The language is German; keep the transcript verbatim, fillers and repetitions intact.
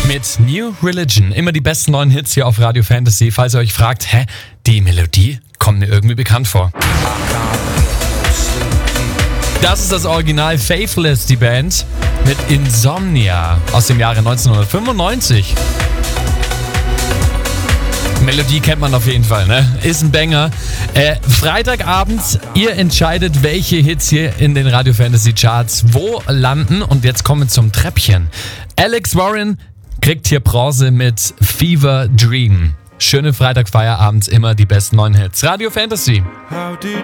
mit New Religion. Immer die besten neuen Hits hier auf Radio Fantasy. Falls ihr euch fragt, hä, die Melodie kommt mir irgendwie bekannt vor. Das ist das Original Faithless, die Band, mit Insomnia aus dem Jahre neunzehnhundertfünfundneunzig. Melodie kennt man auf jeden Fall, ne? Ist ein Banger. Äh, Freitagabend, ihr entscheidet, welche Hits hier in den Radio Fantasy Charts wo landen. Und jetzt kommen wir zum Treppchen. Alex Warren kriegt hier Bronze mit Fever Dream. Schöne Freitagfeierabends, immer die besten neuen Hits. Radio Fantasy.